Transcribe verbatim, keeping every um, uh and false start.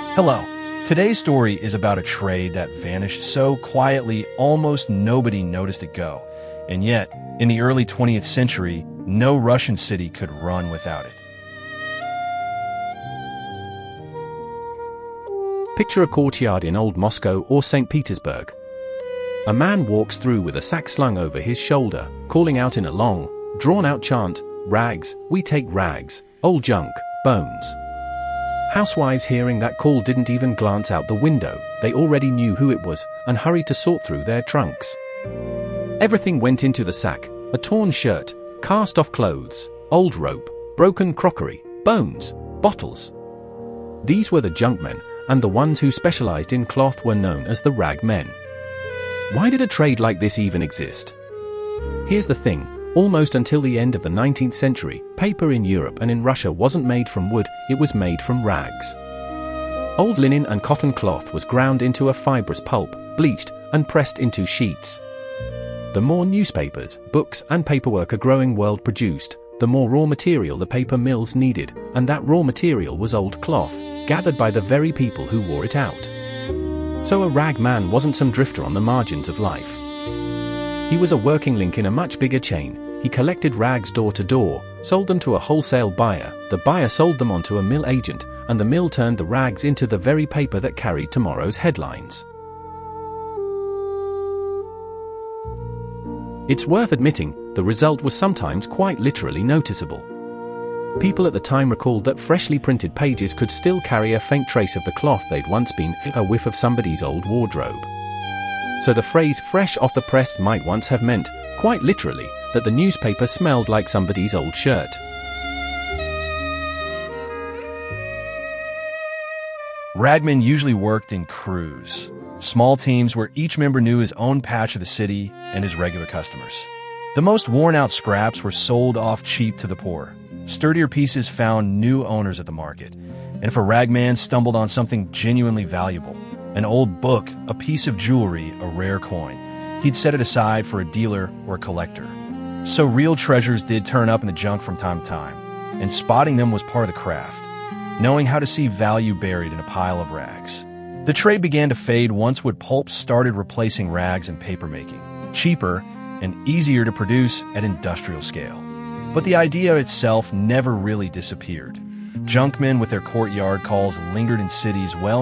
Hello. Today's story is about a trade that vanished so quietly almost nobody noticed it go. And yet, in the early twentieth century, no Russian city could run without it. Picture a courtyard in Old Moscow or Saint Petersburg. A man walks through with a sack slung over his shoulder, calling out in a long, drawn-out chant, "Rags, we take rags, old junk, bones." Housewives hearing that call didn't even glance out the window. They already knew who it was and hurried to sort through their trunks. Everything went into the sack: a torn shirt, cast-off clothes, old rope, broken crockery, bones, bottles. These were the junk men, and the ones who specialized in cloth were known as the rag men. Why did a trade like this even exist? Here's the thing. Almost until the end of the nineteenth century, paper in Europe and in Russia wasn't made from wood, it was made from rags. Old linen and cotton cloth was ground into a fibrous pulp, bleached, and pressed into sheets. The more newspapers, books, and paperwork a growing world produced, the more raw material the paper mills needed, and that raw material was old cloth, gathered by the very people who wore it out. So a rag man wasn't some drifter on the margins of life. He was a working link in a much bigger chain. He collected rags door to door, sold them to a wholesale buyer, the buyer sold them on to a mill agent, and the mill turned the rags into the very paper that carried tomorrow's headlines. It's worth admitting, the result was sometimes quite literally noticeable. People at the time recalled that freshly printed pages could still carry a faint trace of the cloth they'd once been, a whiff of somebody's old wardrobe. So the phrase "fresh off the press" might once have meant, quite literally, that the newspaper smelled like somebody's old shirt. Ragmen usually worked in crews, small teams where each member knew his own patch of the city and his regular customers. The most worn-out scraps were sold off cheap to the poor. Sturdier pieces found new owners at the market. And if a ragman stumbled on something genuinely valuable, an old book, a piece of jewelry, a rare coin, he'd set it aside for a dealer or a collector. So real treasures did turn up in the junk from time to time, and spotting them was part of the craft, knowing how to see value buried in a pile of rags. The trade began to fade once wood pulp started replacing rags in papermaking, cheaper and easier to produce at industrial scale. But the idea itself never really disappeared. Junkmen with their courtyard calls lingered in cities well